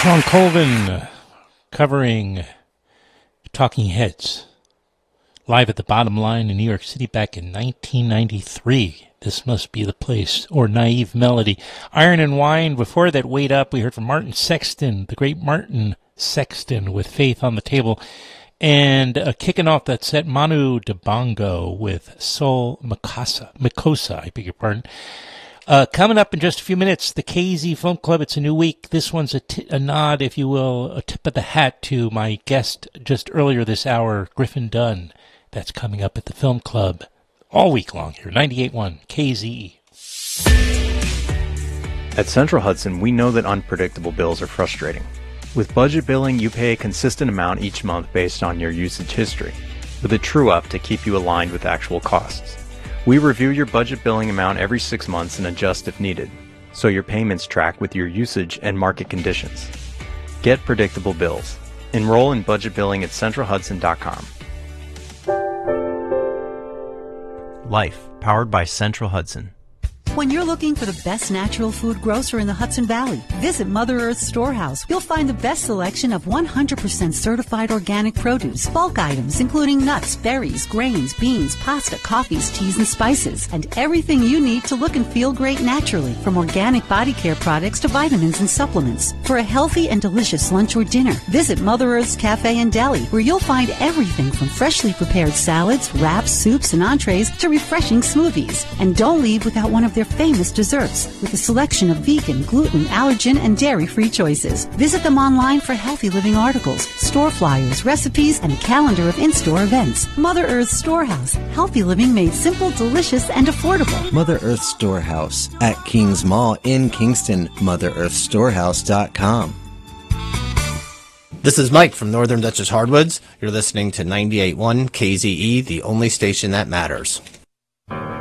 Ron Colvin covering Talking Heads live at the Bottom Line in New York City back in 1993. This Must Be the Place, or Naive Melody. Iron and Wine. Before that, Wait Up, we heard from Martin Sexton, the great Martin Sexton, with Faith on the Table. And kicking off that set, Manu Dibango with Soul Mikosa, I beg your pardon. Coming up in just a few minutes, the KZ Film Club. It's a new week. This one's a nod, if you will, a tip of the hat to my guest just earlier this hour, Griffin Dunn. That's coming up at the Film Club all week long here, 98.1 KZE. At Central Hudson, we know that unpredictable bills are frustrating. With budget billing, you pay a consistent amount each month based on your usage history, with a true-up to keep you aligned with actual costs. We review your budget billing amount every 6 months and adjust if needed, so your payments track with your usage and market conditions. Get predictable bills. Enroll in budget billing at centralhudson.com. Life, powered by Central Hudson. When you're looking for the best natural food grocer in the Hudson Valley, visit Mother Earth Storehouse. You'll find the best selection of 100% certified organic produce, bulk items including nuts, berries, grains, beans, pasta, coffees, teas, and spices, and everything you need to look and feel great naturally, from organic body care products to vitamins and supplements. For a healthy and delicious lunch or dinner, visit Mother Earth's Cafe and Deli, where you'll find everything from freshly prepared salads, wraps, soups, and entrees to refreshing smoothies. And don't leave without one of their famous desserts with a selection of vegan, gluten, allergen, and dairy-free choices. Visit them online for healthy living articles, store flyers, recipes, and a calendar of in-store events. Mother Earth Storehouse. Healthy living made simple, delicious, and affordable. Mother Earth Storehouse at Kings Mall in Kingston. MotherEarthStorehouse.com. This is Mike from Northern Dutchess Hardwoods. You're listening to 98.1 KZE, the only station that matters.